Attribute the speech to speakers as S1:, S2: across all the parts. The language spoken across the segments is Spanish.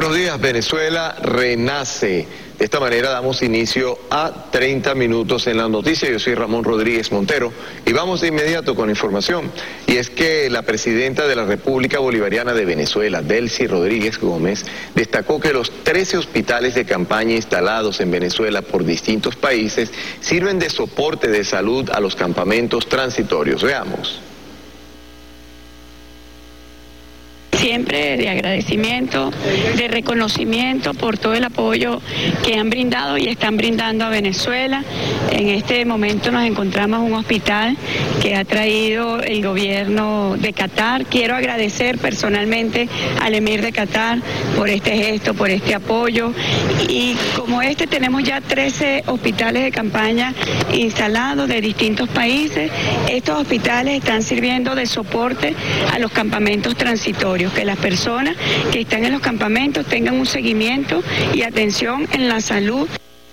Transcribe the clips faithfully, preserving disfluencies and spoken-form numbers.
S1: Buenos días, Venezuela renace. De esta manera damos inicio a treinta minutos en la noticia. Yo soy Ramón Rodríguez Montero y vamos de inmediato con información. Y es que la presidenta de la República Bolivariana de Venezuela, Delcy Rodríguez Gómez, destacó que los trece hospitales de campaña instalados en Venezuela por distintos países sirven de soporte de salud a los campamentos transitorios. Veamos.
S2: Siempre de agradecimiento, de reconocimiento por todo el apoyo que han brindado y están brindando a Venezuela. En este momento nos encontramos en un hospital que ha traído el gobierno de Qatar. Quiero agradecer personalmente al emir de Qatar por este gesto, por este apoyo. Y como este tenemos ya trece hospitales de campaña instalados de distintos países. Estos hospitales están sirviendo de soporte a los campamentos transitorios, que las personas que están en los campamentos tengan un seguimiento y atención en la salud.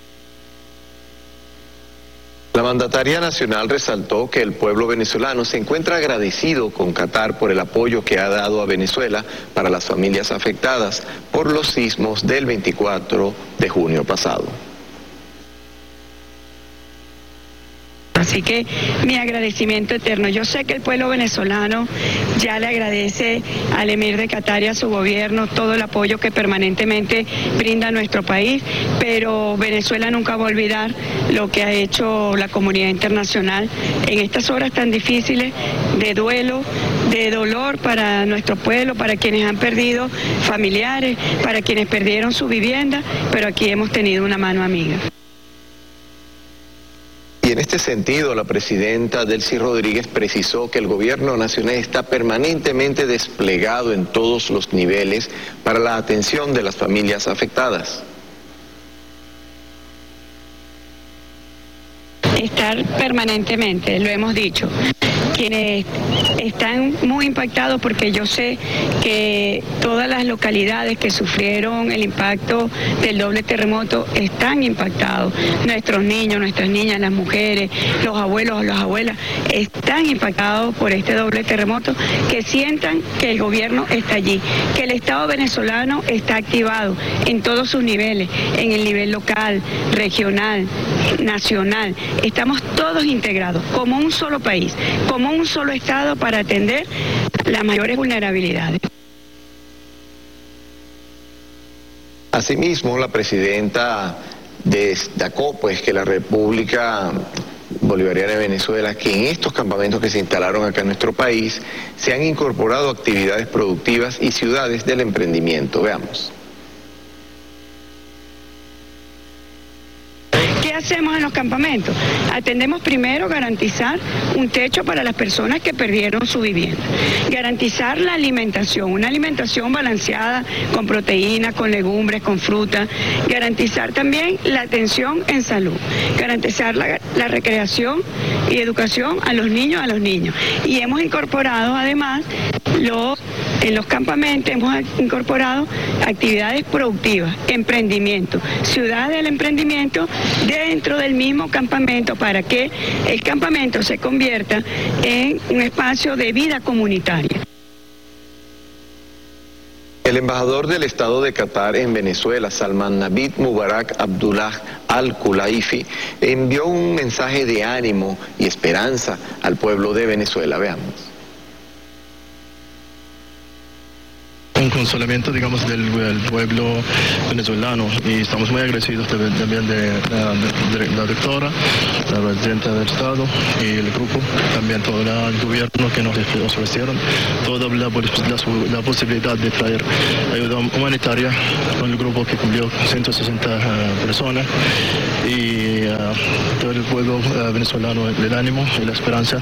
S1: La mandataria nacional resaltó que el pueblo venezolano se encuentra agradecido con Qatar por el apoyo que ha dado a Venezuela para las familias afectadas por los sismos del veinticuatro de junio pasado.
S2: Así que mi agradecimiento eterno. Yo sé que el pueblo venezolano ya le agradece al emir de Qatar y a su gobierno todo el apoyo que permanentemente brinda a nuestro país, pero Venezuela nunca va a olvidar lo que ha hecho la comunidad internacional en estas horas tan difíciles de duelo, de dolor para nuestro pueblo, para quienes han perdido familiares, para quienes perdieron su vivienda, pero aquí hemos tenido una mano amiga.
S1: Y en este sentido, la presidenta Delcy Rodríguez precisó que el gobierno nacional está permanentemente desplegado en todos los niveles para la atención de las familias afectadas.
S2: Estar permanentemente, lo hemos dicho. Quienes están muy impactados, porque yo sé que todas las localidades que sufrieron el impacto del doble terremoto están impactados. Nuestros niños, nuestras niñas, las mujeres, los abuelos, las abuelas, están impactados por este doble terremoto, que sientan que el gobierno está allí, que el Estado venezolano está activado en todos sus niveles, en el nivel local, regional, nacional. Estamos todos integrados como un solo país, como un solo Estado para atender las mayores vulnerabilidades.
S1: Asimismo, la presidenta destacó pues que la República Bolivariana de Venezuela, que en estos campamentos que se instalaron acá en nuestro país, se han incorporado actividades productivas y ciudades del emprendimiento. Veamos.
S2: ¿Qué hacemos en los campamentos? Atendemos primero garantizar un techo para las personas que perdieron su vivienda, garantizar la alimentación, una alimentación balanceada con proteínas, con legumbres, con fruta, garantizar también la atención en salud, garantizar la, la recreación y educación a los niños, a los niños. Y hemos incorporado además los En los campamentos hemos incorporado actividades productivas, emprendimiento, ciudad del emprendimiento dentro del mismo campamento, para que el campamento se convierta en un espacio de vida comunitaria.
S1: El embajador del Estado de Qatar en Venezuela, Salman Navid Mubarak Abdullah Al-Khulaifi, envió un mensaje de ánimo y esperanza al pueblo de Venezuela. Veamos.
S3: Un consolamiento, digamos, del, del pueblo venezolano, y estamos muy agradecidos también de, de, de, de la doctora, la presidenta del Estado y el grupo, también todo el gobierno que nos ofrecieron toda la, la, la posibilidad de traer ayuda humanitaria con el grupo que cumplió ciento sesenta uh, personas, y uh, todo el pueblo uh, venezolano, el ánimo y la esperanza.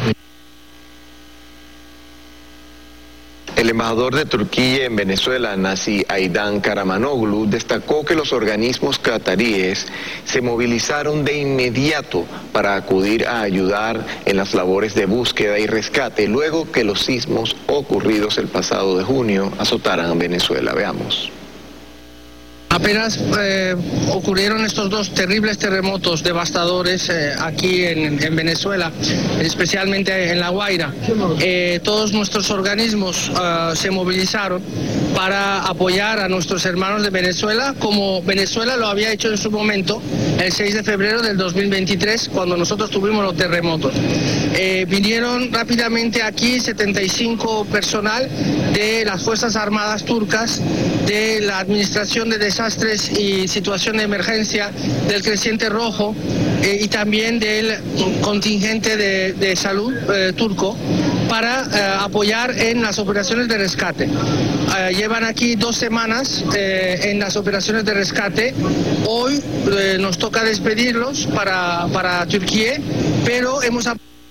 S1: El embajador de Turquía en Venezuela, Naci Aydan Karamanoglu, destacó que los organismos cataríes se movilizaron de inmediato para acudir a ayudar en las labores de búsqueda y rescate luego que los sismos ocurridos el pasado de junio azotaran a Venezuela. Veamos.
S4: Apenas eh, ocurrieron estos dos terribles terremotos devastadores eh, aquí en, en Venezuela, especialmente en La Guaira. Eh, todos nuestros organismos uh, se movilizaron para apoyar a nuestros hermanos de Venezuela, como Venezuela lo había hecho en su momento, el seis de febrero del dos mil veintitrés, cuando nosotros tuvimos los terremotos. Eh, vinieron rápidamente aquí setenta y cinco personal de las Fuerzas Armadas turcas, de la Administración de Desastres y Situación de Emergencia, del Creciente Rojo eh, y también del contingente de, de salud eh, turco, para eh, apoyar en las operaciones de rescate. Eh, llevan aquí dos semanas eh, en las operaciones de rescate. Hoy eh, nos toca despedirlos para, para Turquía, pero hemos...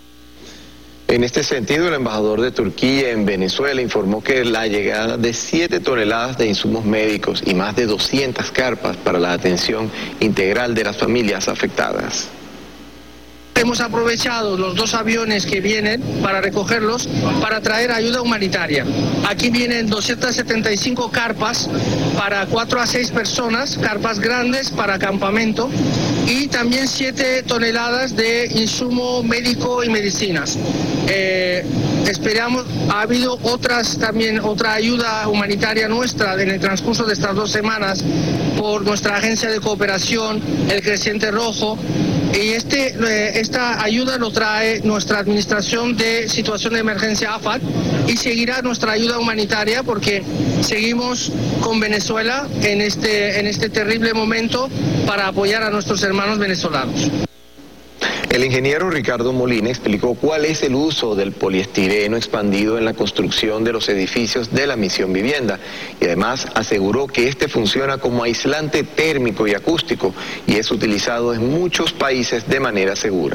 S1: En este sentido, el embajador de Turquía en Venezuela informó que la llegada de siete toneladas de insumos médicos y más de doscientas carpas para la atención integral de las familias afectadas.
S4: Hemos aprovechado los dos aviones que vienen para recogerlos, para traer ayuda humanitaria. Aquí vienen doscientas setenta y cinco carpas para cuatro a seis personas, carpas grandes para campamento, y también siete toneladas de insumo médico y medicinas. Eh, esperamos, ha habido otras también, otra ayuda humanitaria nuestra en el transcurso de estas dos semanas por nuestra agencia de cooperación, el Creciente Rojo. Y este, eh, esta ayuda lo trae nuestra Administración de Situación de Emergencia A F A D, y seguirá nuestra ayuda humanitaria porque seguimos con Venezuela en este, en este terrible momento para apoyar a nuestros hermanos venezolanos.
S1: El ingeniero Ricardo Molina explicó cuál es el uso del poliestireno expandido en la construcción de los edificios de la Misión Vivienda, y además aseguró que este funciona como aislante térmico y acústico y es utilizado en muchos países de manera segura.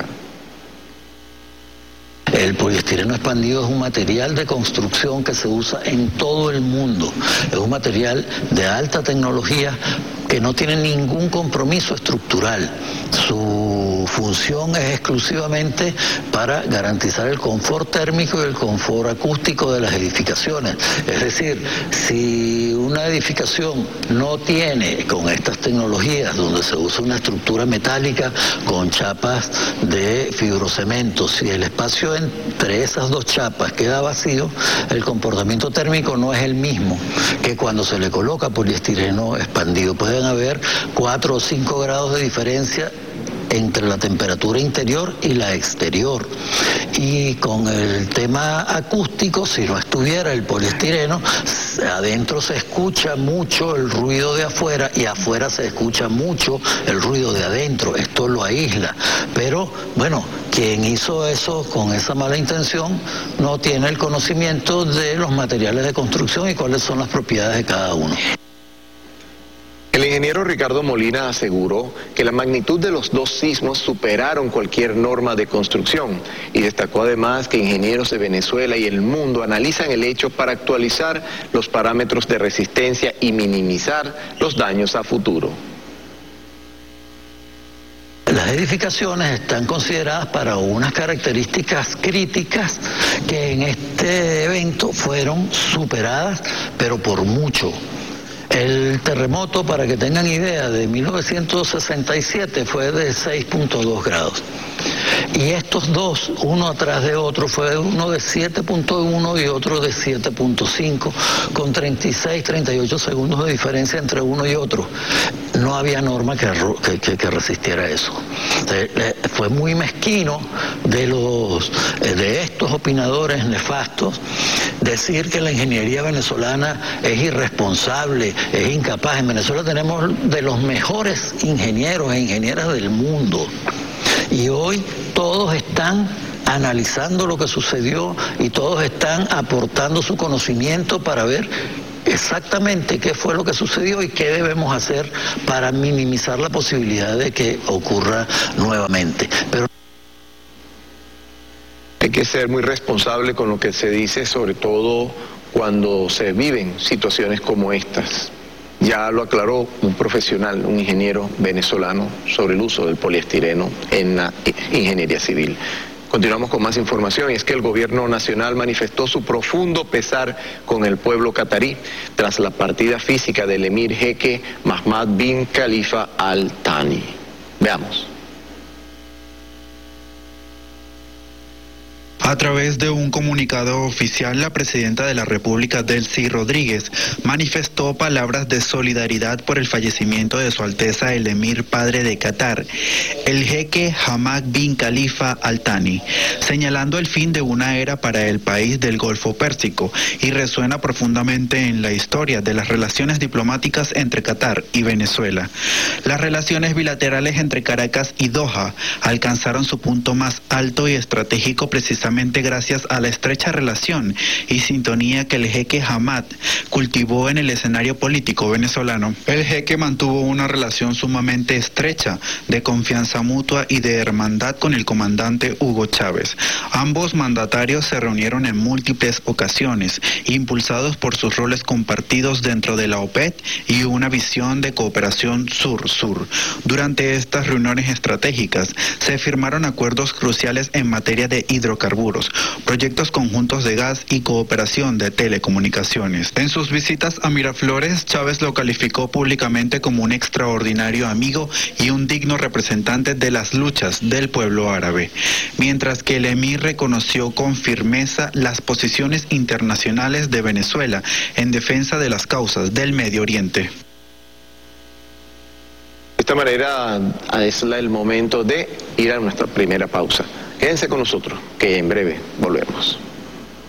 S5: El poliestireno expandido es un material de construcción que se usa en todo el mundo. Es un material de alta tecnología que no tiene ningún compromiso estructural. Su función es exclusivamente para garantizar el confort térmico y el confort acústico de las edificaciones. Es decir, si una edificación no tiene con estas tecnologías donde se usa una estructura metálica con chapas de fibrocemento, si el espacio entre esas dos chapas queda vacío, el comportamiento térmico no es el mismo que cuando se le coloca poliestireno expandido. Pueden haber cuatro o cinco grados de diferencia entre la temperatura interior y la exterior. Y con el tema acústico, si no estuviera el poliestireno, adentro se escucha mucho el ruido de afuera y afuera se escucha mucho el ruido de adentro. Esto lo aísla. Pero, bueno, quien hizo eso con esa mala intención no tiene el conocimiento de los materiales de construcción y cuáles son las propiedades de cada uno.
S1: El ingeniero Ricardo Molina aseguró que la magnitud de los dos sismos superaron cualquier norma de construcción y destacó además que ingenieros de Venezuela y el mundo analizan el hecho para actualizar los parámetros de resistencia y minimizar los daños a futuro.
S5: Las edificaciones están consideradas para unas características críticas que en este evento fueron superadas, pero por mucho. El terremoto, para que tengan idea, de mil novecientos sesenta y siete fue de seis punto dos grados. Y estos dos, uno atrás de otro, fue uno de siete punto uno y otro de siete punto cinco, con treinta y seis, treinta y ocho segundos de diferencia entre uno y otro. No había norma que, que, que resistiera eso. Eh, fue muy mezquino de, los, de estos opinadores nefastos decir que la ingeniería venezolana es irresponsable, es incapaz. En Venezuela tenemos de los mejores ingenieros e ingenieras del mundo. Y hoy todos están analizando lo que sucedió y todos están aportando su conocimiento para ver exactamente qué fue lo que sucedió y qué debemos hacer para minimizar la posibilidad de que ocurra nuevamente. Pero
S1: hay que ser muy responsable con lo que se dice, sobre todo cuando se viven situaciones como estas. Ya lo aclaró un profesional, un ingeniero venezolano, sobre el uso del poliestireno en la ingeniería civil. Continuamos con más información, y es que el gobierno nacional manifestó su profundo pesar con el pueblo catarí tras la partida física del emir jeque Mohammed bin Khalifa Al Thani. Veamos.
S6: A través de un comunicado oficial, la presidenta de la República, Delcy Rodríguez, manifestó palabras de solidaridad por el fallecimiento de Su Alteza el Emir Padre de Qatar, el jeque Mohammed bin Khalifa Al Thani, señalando el fin de una era para el país del Golfo Pérsico, y resuena profundamente en la historia de las relaciones diplomáticas entre Qatar y Venezuela. Las relaciones bilaterales entre Caracas y Doha alcanzaron su punto más alto y estratégico precisamente gracias a la estrecha relación y sintonía que el jeque Hamad cultivó en el escenario político venezolano. El jeque mantuvo una relación sumamente estrecha, de confianza mutua y de hermandad con el comandante Hugo Chávez. Ambos mandatarios se reunieron en múltiples ocasiones, impulsados por sus roles compartidos dentro de la OPEC y una visión de cooperación sur-sur. Durante estas reuniones estratégicas se firmaron acuerdos cruciales en materia de hidrocarburos, proyectos conjuntos de gas y cooperación de telecomunicaciones. En sus visitas a Miraflores, Chávez lo calificó públicamente como un extraordinario amigo y un digno representante de las luchas del pueblo árabe, mientras que el emir reconoció con firmeza las posiciones internacionales de Venezuela en defensa de las causas del Medio Oriente.
S1: De esta manera es el momento de ir a nuestra primera pausa. Quédense con nosotros, que en breve volvemos.